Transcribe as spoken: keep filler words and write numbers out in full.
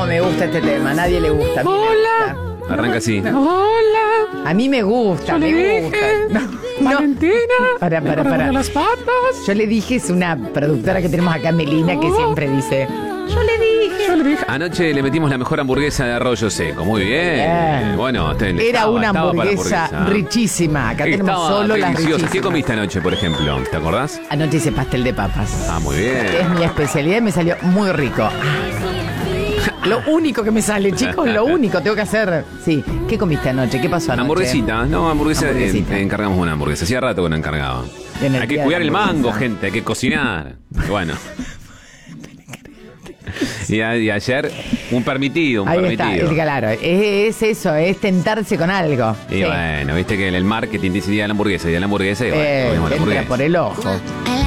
cómo me gusta este tema. A nadie le gusta. A mí Hola. me gusta. Arranca así. Hola. A mí me gusta, Yo me le gusta. dije. No, no. Valentina. Para, para, me para. de las patas. Yo le dije, es una productora que tenemos acá, Melina, que siempre dice. Yo le dije. Yo le dije. Anoche le metimos la mejor hamburguesa de arroyo seco. Muy bien. Bien. Bueno, te- Era estaba- una estaba para hamburguesa, hamburguesa. richísima. Acá tenemos Estaba solo las deliciosa. richísimas. ¿Qué comiste anoche, por ejemplo? ¿Te acordás? Anoche hice pastel de papas. Ah, muy bien. Es mi especialidad y me salió muy rico. Lo único que me sale, chicos, lo único. Tengo que hacer. Sí. ¿Qué comiste anoche? ¿Qué pasó anoche? Hamburguesita, no, hamburguesa, Hamburguesita. eh, encargamos una hamburguesa. Hacía rato que no encargaba. En el Hay que día cuidar de el la mango, hamburguesa. gente, hay que cocinar. Bueno. Y, a- y ayer, un permitido, un Ahí está, permitido. es, claro, es, es eso, es tentarse con algo. Y Sí. bueno, viste que en el marketing dice día de la hamburguesa, día de la hamburguesa, y bueno, Eh, comimos la entra hamburguesa. por el ojo. I